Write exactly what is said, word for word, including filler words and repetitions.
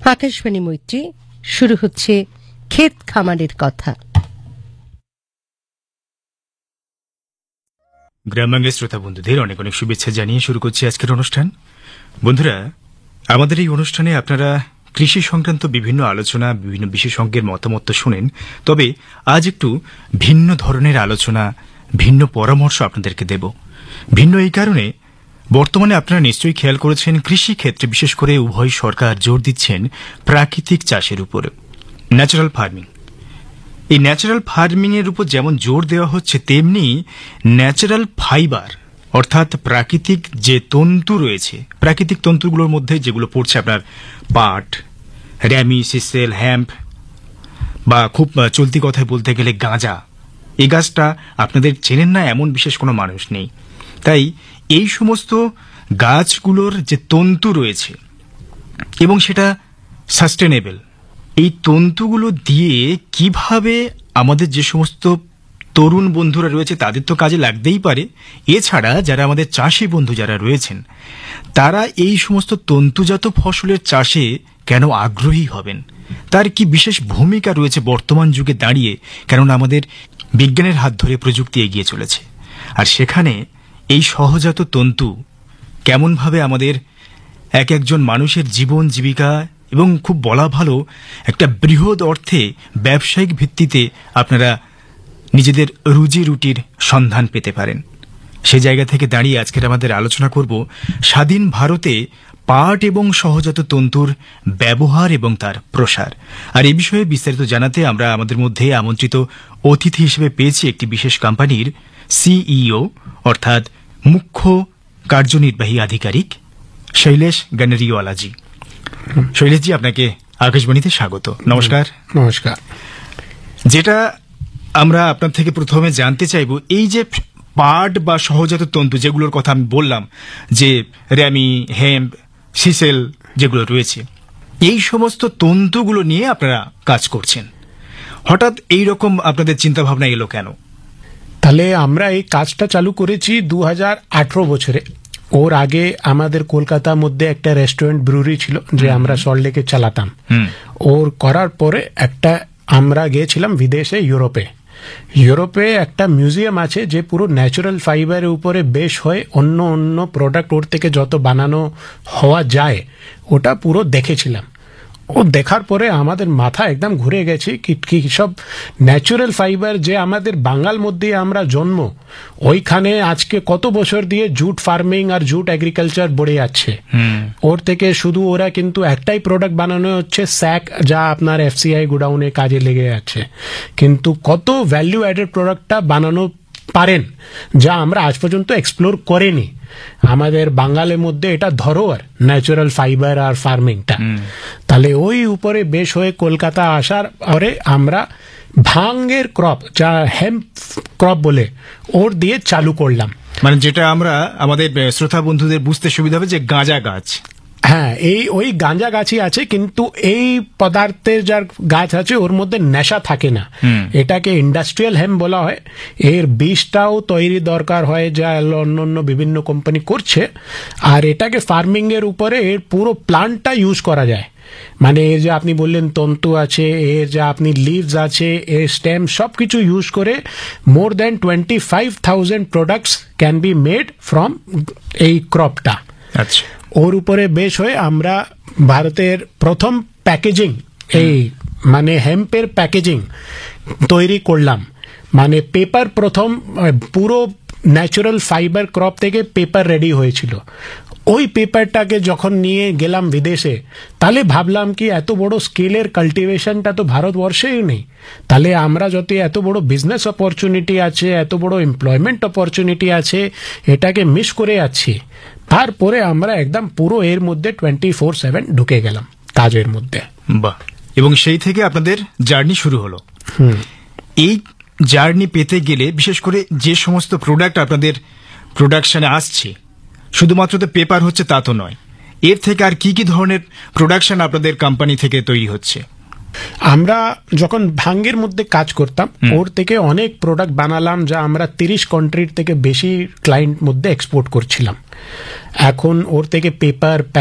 আকাশবাণী মৈত্রী, শুরু হচ্ছে ক্ষেত খামারের কথা। গ্রামাঙ্গের শ্রোতা বন্ধুদের অনেক অনেক শুভেচ্ছা জানিয়ে শুরু করছি আজকের অনুষ্ঠান। বন্ধুরা, আমাদের এই অনুষ্ঠানে আপনারা কৃষি সংক্রান্ত বিভিন্ন আলোচনা, বিভিন্ন বিশেষজ্ঞের মতামত তো শুনেন, তবে আজ একটু ভিন্ন ধরনের আলোচনা, ভিন্ন পরামর্শ আপনাদেরকে দেব। ভিন্ন এই কারণে, বর্তমানে আপনারা নিশ্চয়ই খেয়াল করেছেন কৃষি ক্ষেত্রে বিশেষ করে উভয় সরকার জোর দিচ্ছেন প্রাকৃতিক চাষের উপর, ন্যাচারাল ফার্মিং। এই ন্যাচারাল ফার্মিং এর উপর যেমন জোর দেওয়া হচ্ছে, তেমনি ন্যাচারাল ফাইবার অর্থাৎ প্রাকৃতিক যে তন্তু রয়েছে, প্রাকৃতিক তন্তুগুলোর মধ্যে যেগুলো পড়ছে আপনার পাট, র্যামি, সিসেল, হ্যাম্প বা খুব চলতি কথায় বলতে গেলে গাঁজা। এই গাছটা আপনাদের চেনেন না এমন বিশেষ কোনো মানুষ নেই। তাই এই সমস্ত গাছগুলোর যে তন্তু রয়েছে এবং সেটা সাস্টেনেবল, এই তন্তুগুলো দিয়ে কিভাবে আমাদের যে সমস্ত তরুণ বন্ধুরা রয়েছে তাদের তো কাজে লাগতেই পারে, এছাড়া যারা আমাদের চাষি বন্ধু যারা রয়েছেন তারা এই সমস্ত তন্তুজাত ফসলের চাষে কেন আগ্রহী হবেন, তার কি বিশেষ ভূমিকা রয়েছে বর্তমান যুগে দাঁড়িয়ে, কেননা আমাদের বিজ্ঞানের হাত ধরে প্রযুক্তি এগিয়ে চলেছে। আর সেখানে এই সহজাত তন্তু কেমনভাবে আমাদের এক একজন মানুষের জীবন জীবিকা এবং খুব বলা ভালো একটা বৃহৎ অর্থে ব্যবসায়িক ভিত্তিতে আপনারা নিজেদের রুজি রুটির সন্ধান পেতে পারেন, সে জায়গা থেকে দাঁড়িয়ে আজকের আমাদের আলোচনা করব স্বাধীন ভারতে পাট এবং সহজাত তন্তুর ব্যবহার এবং তার প্রসার। আর এই বিষয়ে বিস্তারিত জানাতে আমরা আমাদের মধ্যে আমন্ত্রিত অতিথি হিসেবে পেয়েছি একটি বিশেষ কোম্পানির সিইও অর্থাৎ মুখ্য কার্যনির্বাহী আধিকারিক শৈলেশ গানেরিওয়ালাজি। শৈলেশজি, আপনাকে আকাশবাণীতে স্বাগত। নমস্কার। নমস্কার। যেটা আমরা আপনার থেকে প্রথমে জানতে চাইব, এই যে পাট বা সহজাত তন্তু যেগুলোর কথা আমি বললাম, যে র্যামি, হেম্প, সিসেল যেগুলো রয়েছে, এই সমস্ত তন্তুগুলো নিয়ে আপনারা কাজ করছেন, হঠাৎ এই রকম আপনাদের চিন্তা ভাবনা এলো কেন? তাহলে আমরা এই কাজটা চালু করেছি দু হাজার আঠারো বছরে। ওর আগে আমাদের কলকাতার মধ্যে একটা রেস্টুরেন্ট ব্রুরি ছিল যে আমরা সল্টলেকে চালাতাম। ওর করার পরে একটা আমরা গিয়েছিলাম বিদেশে, ইউরোপে। ইউরোপে একটা মিউজিয়াম আছে যে পুরো ন্যাচারাল ফাইবারের উপরে বেশ হয়, অন্য অন্য প্রোডাক্ট ওর থেকে যত বানানো হওয়া যায় ওটা পুরো দেখেছিলাম। ও দেখার পরে আমাদের মাথা একদম ঘুরে গেছে কি সব ন্যাচারাল ফাইবার যে আমাদের বাঙাল মধ্যে আমরা জন্ম, ওইখানে আজকে কত বছর দিয়ে জুট ফার্মিং আর জুট এগ্রিকালচার বেড়ে যাচ্ছে। ওর থেকে শুধু ওরা কিন্তু একটাই প্রোডাক্ট বানানো হচ্ছে স্যাক, যা আপনার এফসিআই গোডাউনে কাজে লেগে যাচ্ছে, কিন্তু কত ভ্যালু অ্যাডেড প্রোডাক্টটা বানানো পারেন যা আমরা আজ পর্যন্ত এক্সপ্লোর করিনি। আমাদের বাঙালের মধ্যে এটা ধরোয়ার ন্যাচারাল ফাইবার আর ফার্মিংটা। তাহলে ওই উপরে বেশ হয়ে কলকাতা আসার পরে আমরা ভাঙের ক্রপ, যা হেম্প ক্রপ বলে, ওর দিয়ে চালু করলাম। মানে যেটা আমরা আমাদের শ্রোতা বন্ধুদের বুঝতে সুবিধা হবে যে গাঁজা গাছ। হ্যাঁ, এই ওই গাঁজা গাছই আছে, কিন্তু এই পদার্থের যার গাছ আছে ওর মধ্যে নেশা থাকে না। এটাকে ইন্ডাস্ট্রিয়াল হেম্প বলা হয়। এর বীজটাও তৈরি দরকার হয়, যা অন্য অন্য বিভিন্ন কোম্পানি করছে। আর এটাকে ফার্মিং এর উপরে এর পুরো প্লান্টটা ইউজ করা যায়। মানে এর যে আপনি বললেন তন্তু আছে, এর যা আপনি লিভস আছে, এর স্টেম, সব কিছু ইউজ করে মোর দেন twenty five thousand products can be made from এই ক্রপটা। আচ্ছা। ওর উপরে বেশ হয়ে আমরা ভারতের প্রথম প্যাকেজিং, এই মানে হেম্পের প্যাকেজিং তৈরি করলাম। মানে পেপার প্রথম পুরো ন্যাচারাল ফাইবার ক্রপ থেকে পেপার রেডি হয়েছিল। ওই পেপারটাকে যখন নিয়ে গেলাম বিদেশে, তাহলে ভাবলাম কি এত বড় স্কেলের কাল্টিভেশনটা তো ভারতবর্ষেই নেই, তাহলে আমরা যদি এত বড় বিজনেস অপরচুনিটি আছে, এত বড় এমপ্লয়মেন্ট অপরচুনিটি আছে, এটাকে মিস করে যাচ্ছি। তারপরে আমরা একদম পুরো এর মধ্যে টোয়েন্টি ফোর সেভেন ঢুকে গেলাম কাজের মধ্যে। বাহ! এবং সেই থেকে আপনাদের জার্নি শুরু হলো। এই জার্নি পেতে গেলে বিশেষ করে যে সমস্ত প্রোডাক্ট আপনাদের প্রোডাকশনে আসছে, শুধুমাত্র তো পেপার হচ্ছে তা তো নয়, এর থেকে আর কি কি ধরনের প্রোডাকশন আপনাদের কোম্পানি থেকে তৈরি হচ্ছে? আমরা যখন ভাঙ্গের মধ্যে কাজ করতাম, ওর থেকে অনেক প্রোডাক্ট বানালাম যা আমরা তিরিশ কান্ট্রির থেকে বেশি ক্লায়েন্ট মধ্যে এক্সপোর্ট করছিলাম। এখন ওর থেকে পেপার